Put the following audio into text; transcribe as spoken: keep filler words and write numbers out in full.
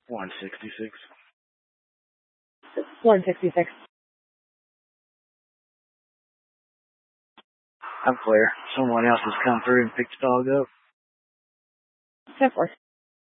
one sixty-six. one sixty-six. I'm clear. Someone else has come through and picked the dog up. ten four.